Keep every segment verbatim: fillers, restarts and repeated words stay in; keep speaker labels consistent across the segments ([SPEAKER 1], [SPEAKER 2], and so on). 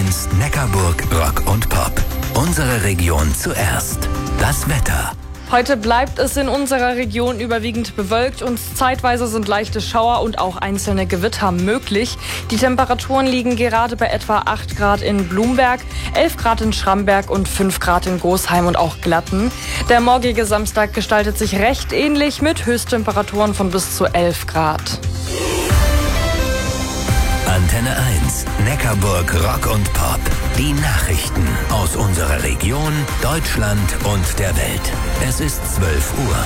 [SPEAKER 1] eins Neckarburg Rock und Pop. Unsere Region zuerst. Das Wetter.
[SPEAKER 2] Heute bleibt es in unserer Region überwiegend bewölkt und zeitweise sind leichte Schauer und auch einzelne Gewitter möglich. Die Temperaturen liegen gerade bei etwa acht Grad in Blumberg, elf Grad in Schramberg und fünf Grad in Gosheim und auch Glatten. Der morgige Samstag gestaltet sich recht ähnlich mit Höchsttemperaturen von bis zu elf Grad.
[SPEAKER 1] Antenne eins Neckarburg Rock und Pop. Die Nachrichten aus unserer Region, Deutschland und der Welt. Es ist zwölf Uhr.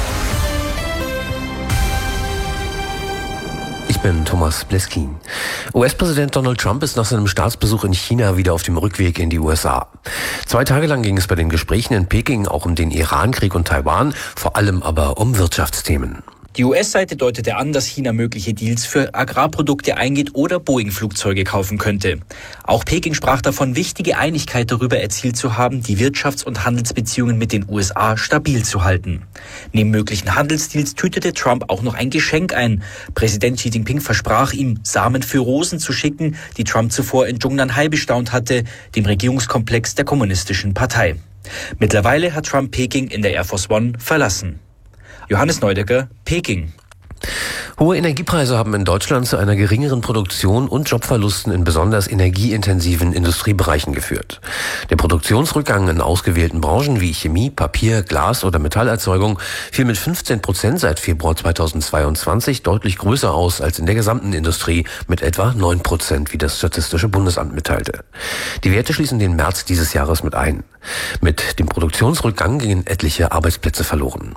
[SPEAKER 3] Ich bin Thomas Bleskin. U S-Präsident Donald Trump ist nach seinem Staatsbesuch in China wieder auf dem Rückweg in die U S A. Zwei Tage lang ging es bei den Gesprächen in Peking auch um den Iran-Krieg und Taiwan, vor allem aber um Wirtschaftsthemen.
[SPEAKER 4] Die U S-Seite deutete an, dass China mögliche Deals für Agrarprodukte eingeht oder Boeing-Flugzeuge kaufen könnte. Auch Peking sprach davon, wichtige Einigkeit darüber erzielt zu haben, die Wirtschafts- und Handelsbeziehungen mit den U S A stabil zu halten. Neben möglichen Handelsdeals tütete Trump auch noch ein Geschenk ein. Präsident Xi Jinping versprach ihm, Samen für Rosen zu schicken, die Trump zuvor in Zhongnanhai bestaunt hatte, dem Regierungskomplex der Kommunistischen Partei. Mittlerweile hat Trump Peking in der Air Force One verlassen. Johannes Neudecker, Peking.
[SPEAKER 3] Hohe Energiepreise haben in Deutschland zu einer geringeren Produktion und Jobverlusten in besonders energieintensiven Industriebereichen geführt. Der Produktionsrückgang in ausgewählten Branchen wie Chemie, Papier, Glas oder Metallerzeugung fiel mit fünfzehn Prozent seit Februar zweitausendzweiundzwanzig deutlich größer aus als in der gesamten Industrie mit etwa neun Prozent, wie das Statistische Bundesamt mitteilte. Die Werte schließen den März dieses Jahres mit ein. Mit dem Produktionsrückgang gingen etliche Arbeitsplätze verloren.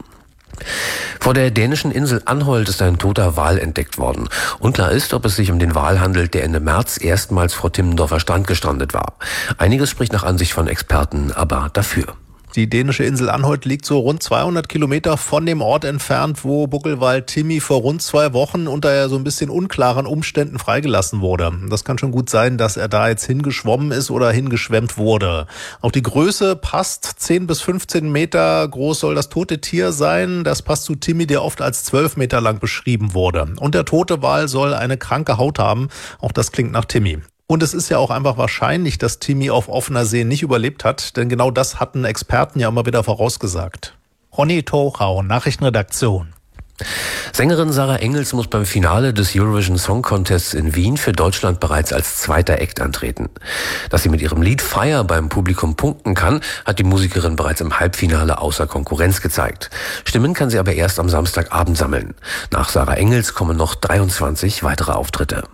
[SPEAKER 3] Vor der dänischen Insel Anholt ist ein toter Wal entdeckt worden. Unklar ist, ob es sich um den Wal handelt, der Ende März erstmals vor Timmendorfer Strand gestrandet war. Einiges spricht nach Ansicht von Experten aber dafür.
[SPEAKER 5] Die dänische Insel Anholt liegt so rund zweihundert Kilometer von dem Ort entfernt, wo Buckelwal Timmy vor rund zwei Wochen unter so ein bisschen unklaren Umständen freigelassen wurde. Das kann schon gut sein, dass er da jetzt hingeschwommen ist oder hingeschwemmt wurde. Auch die Größe passt. zehn bis fünfzehn Meter groß soll das tote Tier sein. Das passt zu Timmy, der oft als zwölf Meter lang beschrieben wurde. Und der tote Wal soll eine kranke Haut haben. Auch das klingt nach Timmy. Und es ist ja auch einfach wahrscheinlich, dass Timmy auf offener See nicht überlebt hat, denn genau das hatten Experten ja immer wieder vorausgesagt. Ronny Torau, Nachrichtenredaktion.
[SPEAKER 3] Sängerin Sarah Engels muss beim Finale des Eurovision Song Contests in Wien für Deutschland bereits als zweiter Act antreten. Dass sie mit ihrem Lied Fire beim Publikum punkten kann, hat die Musikerin bereits im Halbfinale außer Konkurrenz gezeigt. Stimmen kann sie aber erst am Samstagabend sammeln. Nach Sarah Engels kommen noch dreiundzwanzig weitere Auftritte.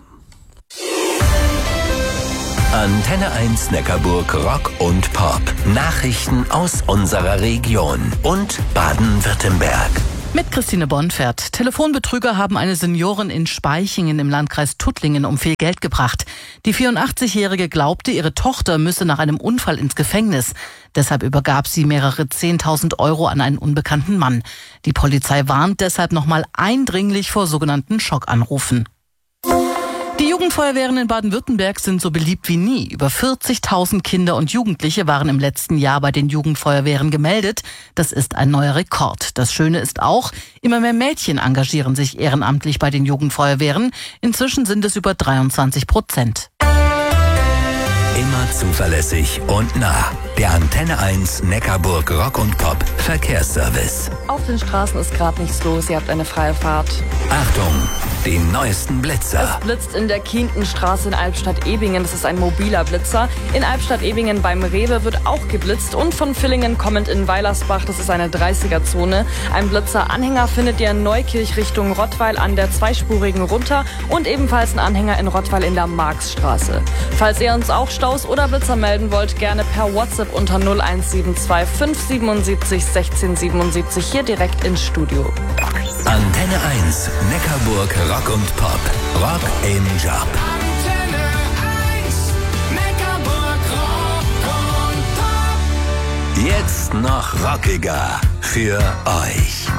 [SPEAKER 1] Antenne eins Neckarburg Rock und Pop. Nachrichten aus unserer Region und Baden-Württemberg.
[SPEAKER 6] Mit Christine Bonfert. Telefonbetrüger haben eine Seniorin in Spaichingen im Landkreis Tuttlingen um viel Geld gebracht. Die vierundachtzigjährige glaubte, ihre Tochter müsse nach einem Unfall ins Gefängnis. Deshalb übergab sie mehrere zehntausend Euro an einen unbekannten Mann. Die Polizei warnt deshalb nochmal eindringlich vor sogenannten Schockanrufen. Die Jugendfeuerwehren in Baden-Württemberg sind so beliebt wie nie. Über vierzigtausend Kinder und Jugendliche waren im letzten Jahr bei den Jugendfeuerwehren gemeldet. Das ist ein neuer Rekord. Das Schöne ist auch, immer mehr Mädchen engagieren sich ehrenamtlich bei den Jugendfeuerwehren. Inzwischen sind es über dreiundzwanzig Prozent.
[SPEAKER 1] Immer zuverlässig und nah. Der Antenne eins Neckarburg Rock und Pop Verkehrsservice.
[SPEAKER 2] Auf den Straßen ist gerade nichts los, ihr habt eine freie Fahrt.
[SPEAKER 1] Achtung, die neuesten Blitzer.
[SPEAKER 2] Es blitzt in der Kientenstraße in Albstadt-Ebingen. Das ist ein mobiler Blitzer. In Albstadt-Ebingen beim Rewe wird auch geblitzt. Und von Villingen kommend in Weilersbach, das ist eine dreißiger-Zone. Ein Blitzer-Anhänger findet ihr in Neukirch Richtung Rottweil an der zweispurigen runter. Und ebenfalls ein Anhänger in Rottweil in der Marxstraße. Falls ihr uns auch Staus oder Blitzer melden wollt, gerne per WhatsApp unter null eins sieben zwei fünf siebenundsiebzig sechzehn siebenundsiebzig hier direkt ins Studio.
[SPEAKER 1] Antenne eins Neckarburg Rock und Pop. Rock im Job.
[SPEAKER 7] Antenne eins Neckarburg Rock und Pop.
[SPEAKER 1] Jetzt noch rockiger für euch.